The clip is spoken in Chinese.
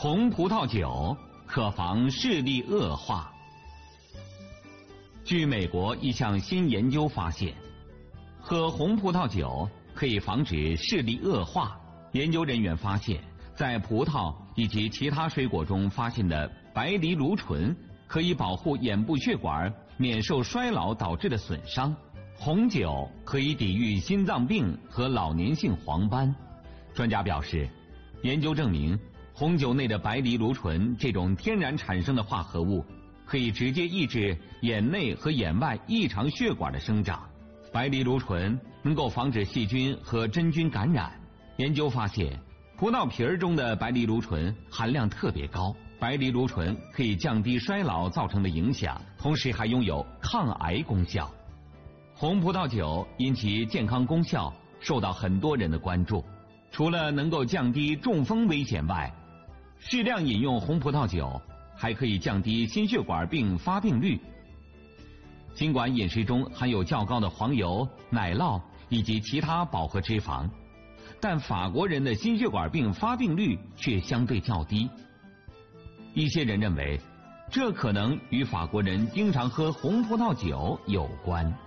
红葡萄酒可防视力恶化。据美国一项新研究发现，喝红葡萄酒可以防止视力恶化。研究人员发现，在葡萄以及其他水果中发现的白藜芦醇可以保护眼部血管免受衰老导致的损伤。红酒可以抵御心脏病和老年性黄斑。专家表示，研究证明红酒内的白藜芦醇这种天然产生的化合物可以直接抑制眼内和眼外异常血管的生长。白藜芦醇能够防止细菌和真菌感染。研究发现，葡萄皮儿中的白藜芦醇含量特别高。白藜芦醇可以降低衰老造成的影响，同时还拥有抗癌功效。红葡萄酒因其健康功效受到很多人的关注。除了能够降低中风危险外，适量饮用红葡萄酒还可以降低心血管病发病率。尽管饮食中含有较高的黄油、奶酪以及其他饱和脂肪，但法国人的心血管病发病率却相对较低。一些人认为，这可能与法国人经常喝红葡萄酒有关。